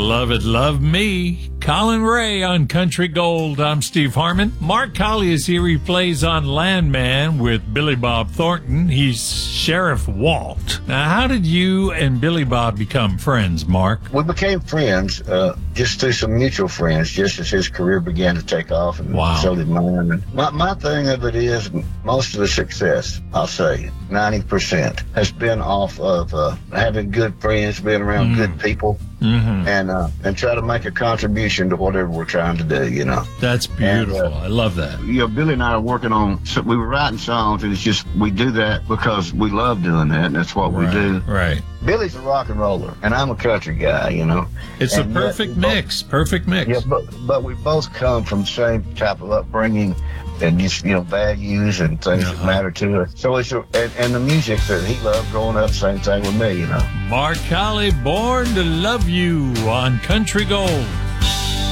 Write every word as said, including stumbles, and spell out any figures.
love it. Love me. Colin Ray on Country Gold. I'm Steve Harmon. Mark Colley is here. He plays on Landman with Billy Bob Thornton. He's Sheriff Walt. Now, how did you and Billy Bob become friends, Mark? We became friends uh, just through some mutual friends, just as his career began to take off, and wow. so did mine. And my, my thing of it is, most of the success, I'll say, ninety percent, has been off of uh, having good friends, being around mm. good people. Mm-hmm. And uh, and try to make a contribution to whatever we're trying to do, you know. That's beautiful. And, uh, I love that. You know, Billy and I are working on, so we were writing songs, and it's just, we do that because we love doing that, and that's what right, we do. Right. Billy's a rock and roller, and I'm a country guy, you know. It's and a perfect mix, both, perfect mix. Yeah, but, but we both come from the same type of upbringing, and just, you know, values and things uh-huh. that matter to us. So it's a, and, and the music that he loved growing up, same thing with me, you know. Mark Colley, Born to Love You on Country Gold.